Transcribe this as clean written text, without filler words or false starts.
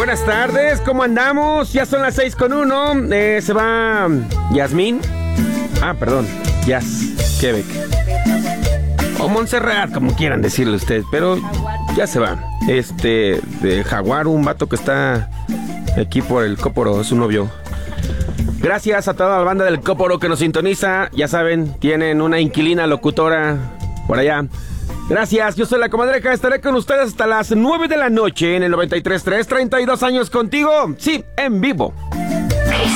Buenas tardes, ¿cómo andamos? Ya son las 6:01. Se va Yasmín. Perdón, Quebec. O Montserrat, como quieran decirle usted, pero ya se va. De Jaguar, un vato que está aquí por el Cóporo, es su novio. Gracias a toda la banda del Cóporo que nos sintoniza. Ya saben, tienen una inquilina locutora por allá. Gracias, yo soy la Comadreja, estaré con ustedes hasta las 9 de la noche en el 93.3, 32 años contigo, sí, en vivo.